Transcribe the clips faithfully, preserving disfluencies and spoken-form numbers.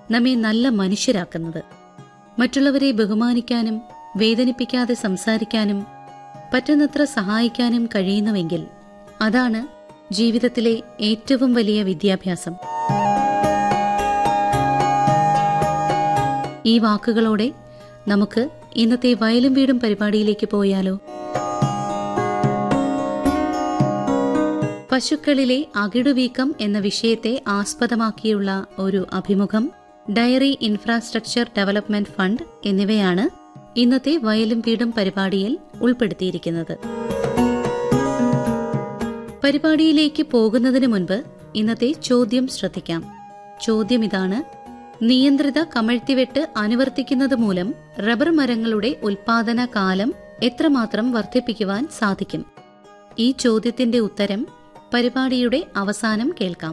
നമ്മെ നല്ല മനുഷ്യരാക്കുന്നത്. മറ്റുള്ളവരെ ബഹുമാനിക്കാനും വേദനിപ്പിക്കാതെ സംസാരിക്കാനും പറ്റുന്നത്ര സഹായിക്കാനും കഴിയുന്നുവെങ്കിൽ അതാണ് ജീവിതത്തിലെ ഏറ്റവും വലിയ വിദ്യാഭ്യാസം. ഈ വാക്കുകളോടെ നമുക്ക് ഇന്നത്തെ വയലും വീടും പരിപാടിയിലേക്ക് പോയാലോ? പശുക്കളിലെ അകിടുവീക്കം എന്ന വിഷയത്തെ ആസ്പദമാക്കിയുള്ള ഒരു അഭിമുഖം, ഡയറി ഇൻഫ്രാസ്ട്രക്ചർ ഡെവലപ്മെന്റ് ഫണ്ട് എന്നിവയാണ് ഇന്നത്തെ വയലും വീടും പരിപാടിയിൽ ഉൾപ്പെടുത്തിയിരിക്കുന്നത്. പരിപാടിയിലേക്ക് പോകുന്നതിന് മുൻപ് ഇന്നത്തെ ചോദ്യം ശ്രദ്ധിക്കാം. ചോദ്യം ഇതാണ്: നിയന്ത്രിത കമഴ്ത്തിവെട്ട് അനുവർത്തിക്കുന്നത് മൂലം റബ്ബർ മരങ്ങളുടെ ഉൽപാദന കാലം എത്രമാത്രം വർദ്ധിപ്പിക്കുവാൻ സാധിക്കും? ഈ ചോദ്യത്തിന്റെ ഉത്തരം പരിപാടിയുടെ അവസാനം കേൾക്കാം.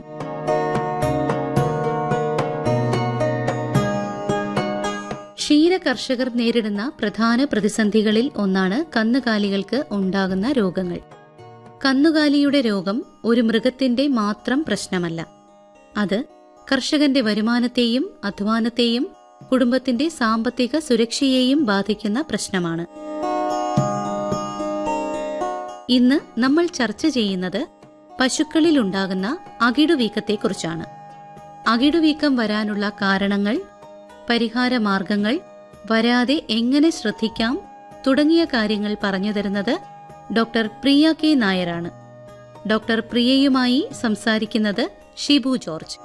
ക്ഷീര കർഷകർ നേരിടുന്ന പ്രധാന പ്രതിസന്ധികളിൽ ഒന്നാണ് കന്നുകാലികൾക്ക് ഉണ്ടാകുന്ന രോഗങ്ങൾ. കന്നുകാലിയുടെ രോഗം ഒരു മൃഗത്തിന്റെ മാത്രം പ്രശ്നമല്ല. അത് കർഷകന്റെ വരുമാനത്തെയും അധ്വാനത്തെയും കുടുംബത്തിന്റെ സാമ്പത്തിക സുരക്ഷയെയും ബാധിക്കുന്ന പ്രശ്നമാണ്. ഇന്ന് നമ്മൾ ചർച്ച ചെയ്യുന്നത് പശുക്കളിലുണ്ടാകുന്ന അകിടുവീക്കത്തെക്കുറിച്ചാണ്. അകിടുവീക്കം വരാനുള്ള കാരണങ്ങൾ, പരിഹാര മാർഗങ്ങൾ, വരാതെ എങ്ങനെ ശ്രദ്ധിക്കാം തുടങ്ങിയ കാര്യങ്ങൾ പറഞ്ഞു തരുന്നത് ഡോക്ടർ പ്രിയ കെ നായരാണ്. ഡോക്ടർ പ്രിയയുമായി സംസാരിക്കുന്നത് ഷിബു ജോർജ്.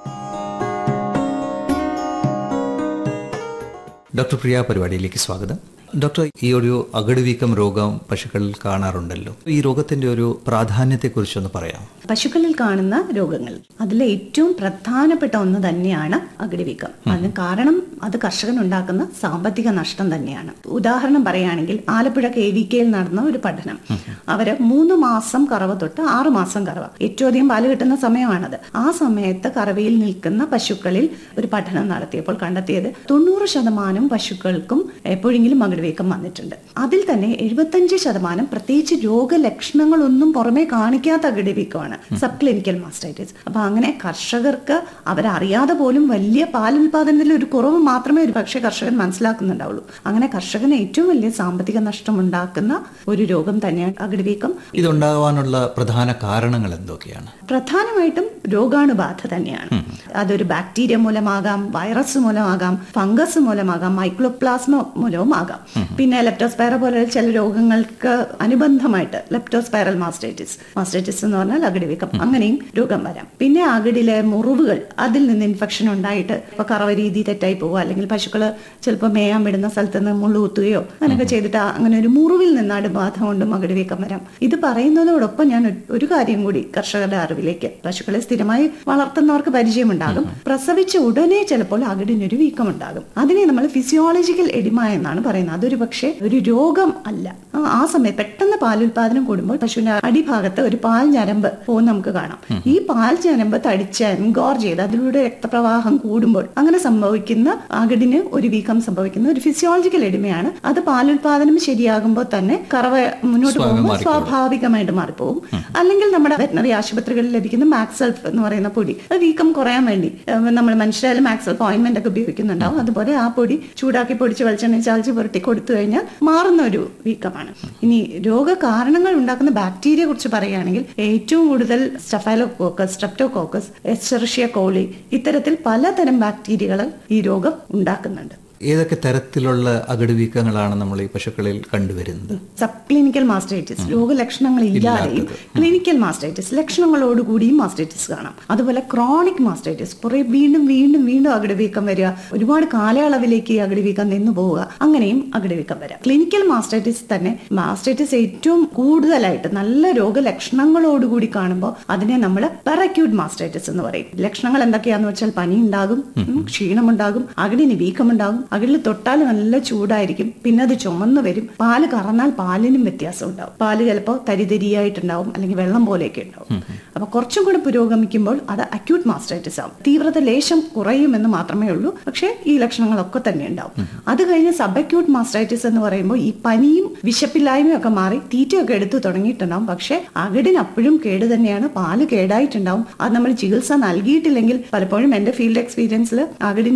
ഡോക്ടർ പ്രിയ, പരിപാടിയിലേക്ക് സ്വാഗതം. ഡോക്ടർ, ഈ ഒരു അകിടുവീക്കം രോഗം പശുക്കളിൽ കാണാറുണ്ടല്ലോ. ഈ രോഗത്തിന്റെ ഒരു പ്രാധാന്യത്തെക്കുറിച്ചൊന്ന് പറയാം. പശുക്കളിൽ കാണുന്ന രോഗങ്ങൾ അതിലെ ഏറ്റവും പ്രധാനപ്പെട്ട ഒന്ന് തന്നെയാണ് അകിടുവീക്കം. അതിന് കാരണം അത് കർഷകനുണ്ടാക്കുന്ന സാമ്പത്തിക നഷ്ടം തന്നെയാണ്. ഉദാഹരണം പറയുകയാണെങ്കിൽ ആലപ്പുഴ കെ വി കെയിൽ നടന്ന ഒരു പഠനം, അവര് മൂന്ന് മാസം കറവ തൊട്ട് ആറു മാസം കറവ, ഏറ്റവും അധികം പാല് കിട്ടുന്ന സമയമാണത്. ആ സമയത്ത് കറവയിൽ നിൽക്കുന്ന പശുക്കളിൽ ഒരു പഠനം നടത്തിയപ്പോൾ കണ്ടെത്തിയത് തൊണ്ണൂറ് ശതമാനം പശുക്കൾക്കും എപ്പോഴെങ്കിലും അകിടുവീക്കം വന്നിട്ടുണ്ട്. അതിൽ തന്നെ എഴുപത്തഞ്ച് ശതമാനം പ്രത്യേകിച്ച് രോഗലക്ഷണങ്ങളൊന്നും പുറമെ കാണിക്കാത്ത അകിടുവീക്കമാണ്, സബ് ക്ലിനിക്കൽ മാസ്റ്റൈറ്റിസ്. അപ്പൊ അങ്ങനെ കർഷകർക്ക് അവരറിയാതെ പോലും വലിയ പാലുൽപാദനത്തിൽ ഒരു കുറവ് മാത്രമേ ഒരു പക്ഷേ കർഷകൻ മനസ്സിലാക്കുന്നുണ്ടാവുള്ളൂ. അങ്ങനെ കർഷകന് ഏറ്റവും വലിയ സാമ്പത്തിക നഷ്ടം ഉണ്ടാക്കുന്ന ഒരു രോഗം തന്നെയാണ് അകിടുവീക്കം. ഇതുണ്ടാകാനുള്ള പ്രധാന കാരണങ്ങൾ എന്തൊക്കെയാണ്? പ്രധാനമായിട്ടും രോഗാണുബാധ തന്നെയാണ്. അതൊരു ബാക്ടീരിയ മൂലമാകാം, വൈറസ് മൂലമാകാം, ഫംഗസ് മൂലമാകാം, മൈക്രോപ്ലാസ്മ മൂലവും ആകാം. പിന്നെ ലെപ്റ്റോസ്പൈറ പോലെ ചില രോഗങ്ങൾക്ക് അനുബന്ധമായിട്ട് ലെപ്റ്റോസ്പൈറൽ മാസ്റ്റൈറ്റിസ്, മാസ്റ്റൈറ്റിസ് എന്ന് പറഞ്ഞാൽ അകിടുവീക്കം, അങ്ങനെയും രോഗം വരാം. പിന്നെ അകിടിലെ മുറിവുകൾ, അതിൽ നിന്ന് ഇൻഫെക്ഷൻ ഉണ്ടായിട്ട് ഇപ്പൊ കറവ രീതി തെറ്റായി പോവുക, അല്ലെങ്കിൽ പശുക്കള് ചിലപ്പോൾ മേയാൻ വിടുന്ന സ്ഥലത്ത് നിന്ന് മുള്ളു കുത്തുകയോ അങ്ങനെയൊക്കെ ചെയ്തിട്ട് അങ്ങനെ ഒരു മുറിവിൽ നിന്നാണ് ബാധ കൊണ്ടും അകിടുവീക്കം വരാം. ഇത് പറയുന്നതോടൊപ്പം ഞാൻ ഒരു കാര്യം കൂടി കർഷകരുടെ അറിവിലേക്ക്, പശുക്കളെ സ്ഥിരമായി വളർത്തുന്നവർക്ക് പരിചയമുണ്ടാകും, പ്രസവിച്ച ഉടനെ ചിലപ്പോൾ അകിടിനൊരു വീക്കം ഉണ്ടാകും. അതിനെ നമ്മൾ ഫിസിയോളജിക്കൽ എഡിമ എന്നാണ് പറയുന്നത്. അതൊരു പക്ഷേ ഒരു രോഗം അല്ല. ആ സമയത്ത് പെട്ടെന്ന് പാലുൽപാദനം കൂടുമ്പോൾ പശുവിന്റെ അടിഭാഗത്ത് ഒരു പാൽ ഞരമ്പ് പോകുന്ന നമുക്ക് കാണാം. ഈ പാൽ ഞരമ്പ് തടിച്ച് എൻഗോർജ് ചെയ്ത് അതിലൂടെ രക്തപ്രവാഹം കൂടുമ്പോൾ അങ്ങനെ സംഭവിക്കുന്ന അകിടിന് ഒരു വീക്കം സംഭവിക്കുന്ന ഒരു ഫിസിയോളജിക്കൽ എഡിമയാണ്. അത് പാലുൽപാദനം ശരിയാകുമ്പോൾ തന്നെ കറവ മുന്നോട്ട് പോകുമ്പോൾ സ്വാഭാവികമായിട്ട് മാറിപ്പോകും. അല്ലെങ്കിൽ നമ്മുടെ വെറ്ററിനറി ആശുപത്രികളിൽ ലഭിക്കുന്ന മാക്സെൽഫ് എന്ന് പറയുന്ന പൊടി, അത് വീക്കം കുറയാൻ വേണ്ടി നമ്മൾ മനുഷ്യരായാലും മാക്സെൽഫ് ഓയിൻമെന്റ് ഒക്കെ ഉപയോഗിക്കുന്നുണ്ടാവും. അതുപോലെ ആ പൊടി ചൂടാക്കി പൊടിച്ച് വെളിച്ചെണ്ണ ചാലിച്ച് പുരട്ടി കൊടുത്തു കഴിഞ്ഞാൽ മാറുന്ന ഒരു വീക്കമാണ്. ഇനി രോഗകാരണങ്ങൾ ഉണ്ടാക്കുന്ന ബാക്ടീരിയയെ കുറിച്ച് പറയുകയാണെങ്കിൽ ഏറ്റവും കൂടുതൽ സ്റ്റഫൈലോകോക്കസ്, സ്ട്രെപ്റ്റോകോക്കസ്, എസ്ചെറിഷ്യ കോളി, ഇത്തരത്തിൽ പലതരം ബാക്ടീരിയകൾ ഈ രോഗം ഉണ്ടാക്കുന്നുണ്ട്. ഏതൊക്കെ തരത്തിലുള്ള അകിടുവീക്കങ്ങളാണ് നമ്മൾ ഈ പശുക്കളിൽ കണ്ടുവരുന്നത്? സബ് ക്ലിനിക്കൽ മാസ്റ്റൈറ്റിസ്, രോഗലക്ഷണങ്ങൾ ഇല്ലാതെയും ക്ലിനിക്കൽ മാസ്റ്റൈറ്റിസ് ലക്ഷണങ്ങളോടുകൂടിയും മാസ്റ്റൈറ്റിസ് കാണാം. അതുപോലെ ക്രോണിക് മാസ്റ്റൈറ്റിസ്, കുറെ വീണ്ടും വീണ്ടും വീണ്ടും അകിടുവീക്കം വരിക, ഒരുപാട് കാലയളവിലേക്ക് ഈ അകിടുവീക്കം നിന്ന് പോവുക, അങ്ങനെയും അകിടുവീക്കം വരാം. ക്ലിനിക്കൽ മാസ്റ്റൈറ്റിസ് തന്നെ മാസ്റ്റൈറ്റിസ് ഏറ്റവും കൂടുതലായിട്ട് നല്ല രോഗലക്ഷണങ്ങളോടുകൂടി കാണുമ്പോൾ അതിനെ നമ്മൾ പെറക്യൂട്ട് മാസ്റ്റൈറ്റിസ് എന്ന് പറയും. ലക്ഷണങ്ങൾ എന്തൊക്കെയാന്ന് വെച്ചാൽ പനി ഉണ്ടാകും, ക്ഷീണമുണ്ടാകും, അകിടിന് വീക്കമുണ്ടാകും, അകിടിൽ തൊട്ടാൽ നല്ല ചൂടായിരിക്കും, പിന്നെ അത് ചുമന്നു വരും, പാല് കറന്നാൽ പാലിനും വ്യത്യാസം ഉണ്ടാവും, പാല് ചിലപ്പോൾ തരിതരിയായിട്ടുണ്ടാവും, അല്ലെങ്കിൽ വെള്ളം പോലെയൊക്കെ ഉണ്ടാവും. അപ്പൊ കുറച്ചും കൂടെ പുരോഗമിക്കുമ്പോൾ അത് അക്യൂട്ട് മാസ്റ്റൈറ്റിസ് ആവും. തീവ്രത ലേശം കുറയുമെന്ന് മാത്രമേ ഉള്ളൂ, പക്ഷേ ഈ ലക്ഷണങ്ങളൊക്കെ തന്നെ ഉണ്ടാവും. അത് കഴിഞ്ഞ് സബ് അക്യൂട്ട് മാസ്റ്റൈറ്റിസ് എന്ന് പറയുമ്പോൾ ഈ പനിയും വിശപ്പില്ലായ്മയും ഒക്കെ മാറി തീറ്റയൊക്കെ എടുത്തു തുടങ്ങിയിട്ടുണ്ടാവും, പക്ഷെ അകിടിന് അപ്പോഴും കേട് തന്നെയാണ്, പാല് കേടായിട്ടുണ്ടാവും. അത് നമ്മൾ ചികിത്സ നൽകിയിട്ടില്ലെങ്കിൽ പലപ്പോഴും എന്റെ ഫീൽഡ് എക്സ്പീരിയൻസിൽ അകിടിന്